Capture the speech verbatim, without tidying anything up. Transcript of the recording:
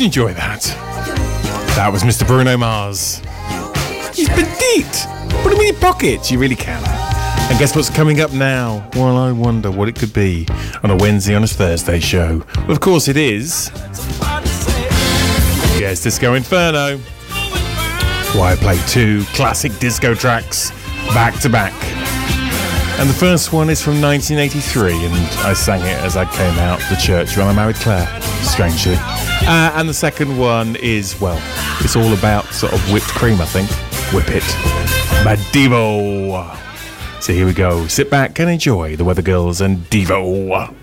you enjoy that? That was Mister Bruno Mars. He's petite. Put him in your pockets. You really can. And guess what's coming up now? Well, I wonder what it could be on a Wednesday on a Thursday show. Well, of course it is. Yes, Disco Inferno. Why I play two classic disco tracks back to back. And the first one is from nineteen eighty-three, and I sang it as I came out the church when I married Claire, strangely. Uh, and the second one is, well, it's all about sort of whipped cream, I think. Whip it. Mad Devo. So here we go. Sit back and enjoy the Weather Girls and Devo.